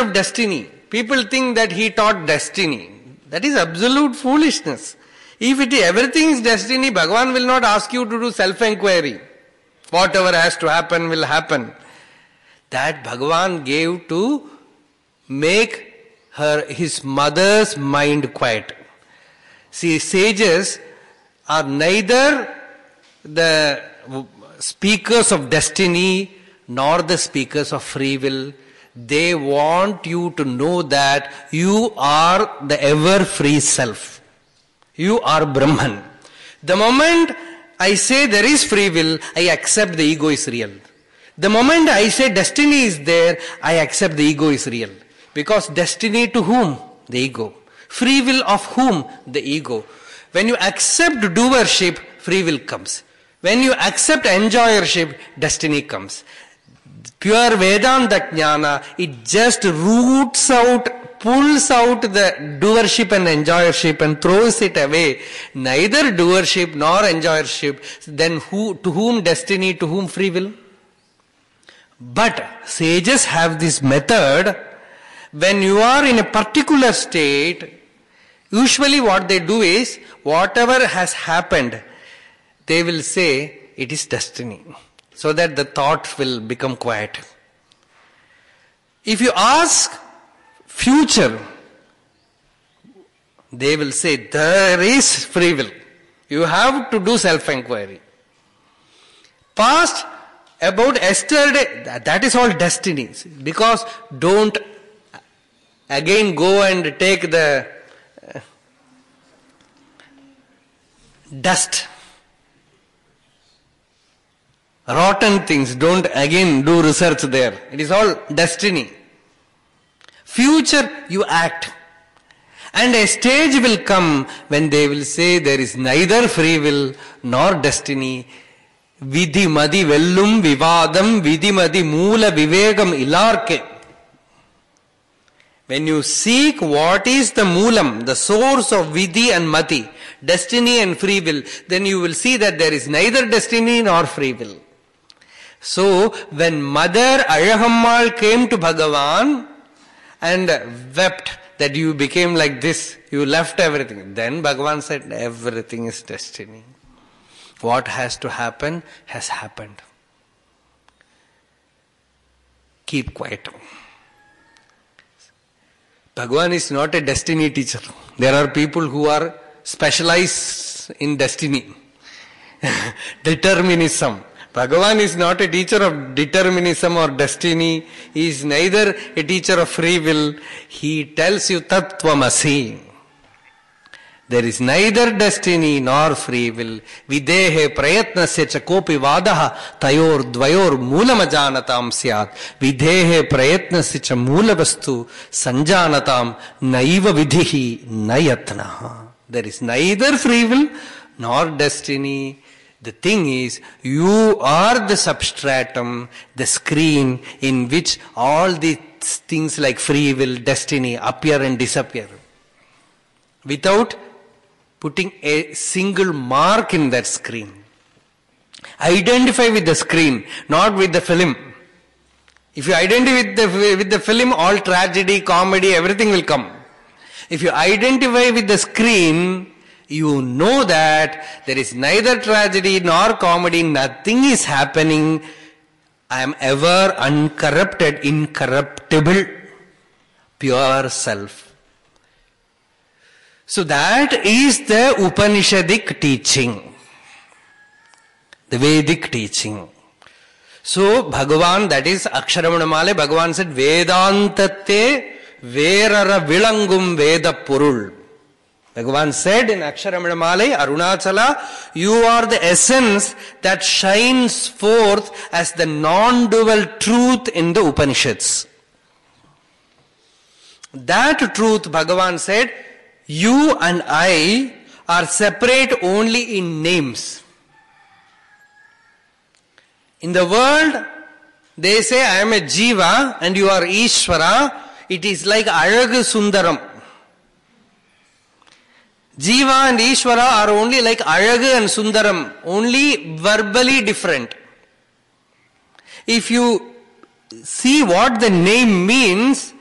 of destiny. People think that he taught destiny. That is absolute foolishness. If everything is destiny, Bhagavan will not ask you to do self-inquiry. Whatever has to happen will happen. That Bhagavan gave to make his mother's mind quiet. See, sages are neither the speakers of destiny nor the speakers of free will. They want you to know that you are the ever free self. You are Brahman. The moment I say there is free will, I accept the ego is real. The moment I say destiny is there, I accept the ego is real. Because destiny to whom? The ego. Free will of whom? The ego. When you accept doership, free will comes. When you accept enjoyership, destiny comes. Pure Vedanta Jnana, it just roots out, pulls out the doership and enjoyership and throws it away. Neither doership nor enjoyership. Then to whom destiny, to whom free will? But sages have this method. When you are in a particular state, usually what they do is, whatever has happened, they will say, it is destiny. So that the thought will become quiet. If you ask future, they will say, there is free will. You have to do self-inquiry. Past, about yesterday, that is all destinies. Because don't again go and take the dust. Rotten things, don't again do research there. It is all destiny. Future, you act. And a stage will come when they will say there is neither free will nor destiny. Vidhi madi vellum vivadam vidhi madi moola vivegam ilarke. When you seek what is the moolam, the source of vidhi and mati, destiny and free will, then you will see that there is neither destiny nor free will. So, when Mother Alagammal came to Bhagavan and wept that you became like this, you left everything. Then Bhagavan said, everything is destiny. What has to happen has happened. Keep quiet. Bhagavan is not a destiny teacher. There are people who are specialized in destiny. Determinism. Bhagavan is not a teacher of determinism or destiny. He is neither a teacher of free will. He tells you tattvamasi. There is neither destiny nor free will. Videhe prayatnasya cha kopi vadaha tayor dvayor moolamajanatam syat. Videhe prayatnasya cha moolavastu sanjanatam naiva vidhihi nayatnaha. There is neither free will nor destiny. The thing is, you are the substratum, the screen in which all these things like free will, destiny appear and disappear. Without putting a single mark in that screen. Identify with the screen, not with the film. If you identify with the film, all tragedy, comedy, everything will come. If you identify with the screen, you know that there is neither tragedy nor comedy, nothing is happening. I am ever uncorrupted, incorruptible, pure self. So that is the Upanishadic teaching, the Vedic teaching. So Bhagavan, that is Aksharamanamale, Bhagavan said, Vedantate verara vilangum veda purul. Bhagavan said in Aksharamanamale, Arunachala, you are the essence that shines forth as the non-dual truth in the Upanishads. That truth, Bhagavan said, you and I are separate only in names. In the world, they say I am a Jiva and you are Ishvara. It is like Alagu Sundaram. Jiva and Ishvara are only like Alagu and Sundaram, only verbally different. If you see what the name means,